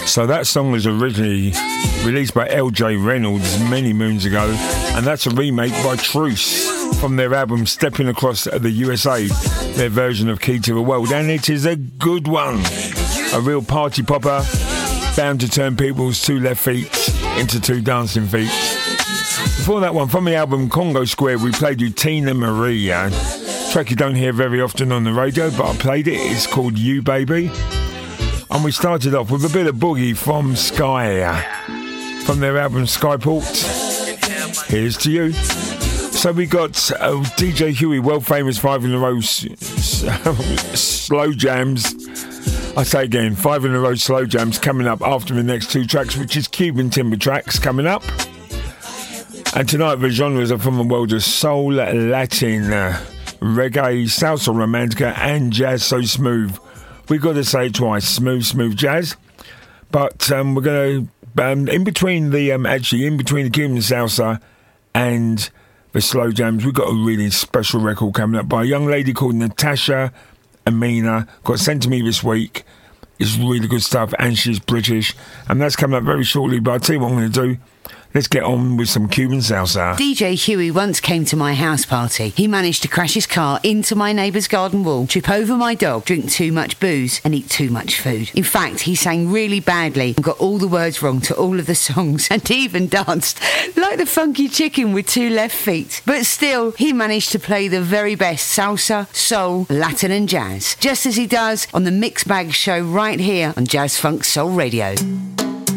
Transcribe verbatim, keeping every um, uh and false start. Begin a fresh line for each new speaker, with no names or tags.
So that song was originally released by L J Reynolds many moons ago, and that's a remake by Truce from their album Stepping Across the U S A, their version of Key to the World, and it is a good one. A real party popper, bound to turn people's two left feet into two dancing feet. Before that one, from the album Congo Square, we played you Tina Marie, a track you don't hear very often on the radio, but I played it. It's called You Baby. And we started off with a bit of boogie from Sky, from their album Skyport. Here's to you. So we got uh, D J Huey, world famous five in a row s- s- slow jams. I say again, five in a row slow jams coming up after the next two tracks, which is Cuban Timber tracks coming up. And tonight the genres are from the world of soul, Latin, uh, reggae, salsa romantica, and jazz so smooth. We've got to say it twice, smooth, smooth jazz. But um, we're going to, um, in between the, um, actually, in between the Cuban salsa and the slow jams, we've got a really special record coming up by a young lady called Natasha Amina. Got sent to me this week. It's really good stuff, and she's British. And that's coming up very shortly, but I'll tell you what I'm going to do. Let's get on with some Cuban salsa.
D J Huey once came to my house party. He managed to crash his car into my neighbour's garden wall, trip over my dog, drink too much booze and eat too much food. In fact, he sang really badly and got all the words wrong to all of the songs and even danced like the funky chicken with two left feet. But still, he managed to play the very best salsa, soul, Latin and jazz, just as he does on the Mixed Bag Show right here on Jazz Funk Soul Radio.